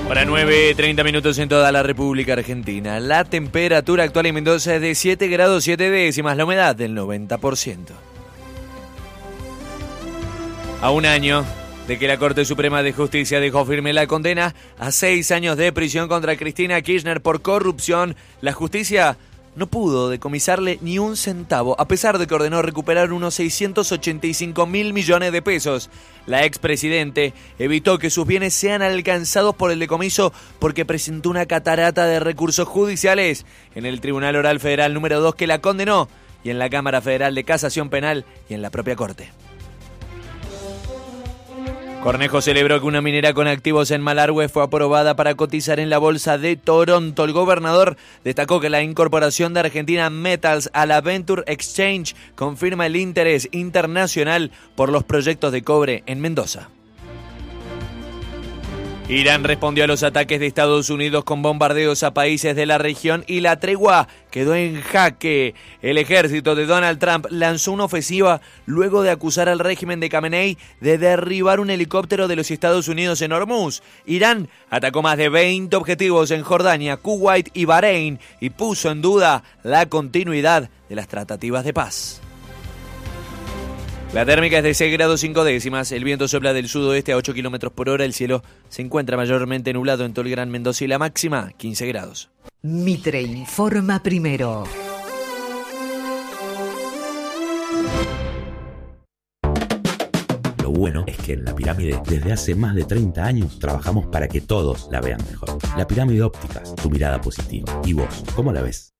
Hora 9, 30 minutos en toda la República Argentina. La temperatura actual en Mendoza es de 7 grados 7 décimas, la humedad del 90%. A un año de que la Corte Suprema de Justicia dejó firme la condena a 6 años de prisión contra Cristina Kirchner por corrupción, la justicia no pudo decomisarle ni un centavo, a pesar de que ordenó recuperar unos 685.000 millones de pesos. La expresidente evitó que sus bienes sean alcanzados por el decomiso porque presentó una catarata de recursos judiciales en el Tribunal Oral Federal número 2 que la condenó, y en la Cámara Federal de Casación Penal y en la propia Corte. Cornejo celebró que una minera con activos en Malargüe fue aprobada para cotizar en la bolsa de Toronto. El gobernador destacó que la incorporación de Argentina Metals a la Venture Exchange confirma el interés internacional por los proyectos de cobre en Mendoza. Irán respondió a los ataques de Estados Unidos con bombardeos a países de la región y la tregua quedó en jaque. El ejército de Donald Trump lanzó una ofensiva luego de acusar al régimen de Khamenei de derribar un helicóptero de los Estados Unidos en Hormuz. Irán atacó más de 20 objetivos en Jordania, Kuwait y Bahrein y puso en duda la continuidad de las tratativas de paz. La térmica es de 6 grados 5 décimas, el viento sopla del sudoeste a 8 kilómetros por hora, el cielo se encuentra mayormente nublado en todo el Gran Mendoza y la máxima 15 grados. Mitre informa primero. Lo bueno es que en La Pirámide, desde hace más de 30 años, trabajamos para que todos la vean mejor. La Pirámide Óptica, tu mirada positiva. ¿Y vos, cómo la ves?